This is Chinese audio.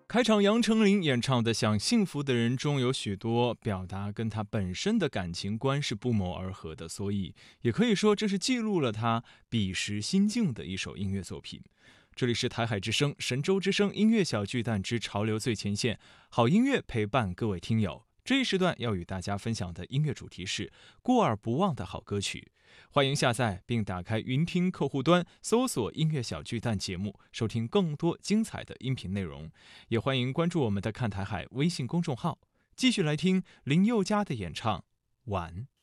开场杨丞琳演唱的《想幸福的人》中有许多表达跟他本身的感情观是不谋而合的，所以也可以说这是记录了他彼时心境的一首音乐作品。这里是台海之声、神州之声音乐小巨蛋之潮流最前线，好音乐陪伴各位听友。这一时段要与大家分享的音乐主题是过而不忘的好歌曲。欢迎下载并打开云听客户端，搜索音乐小巨蛋节目，收听更多精彩的音频内容。也欢迎关注我们的看台海微信公众号。继续来听林宥嘉的演唱《晚》。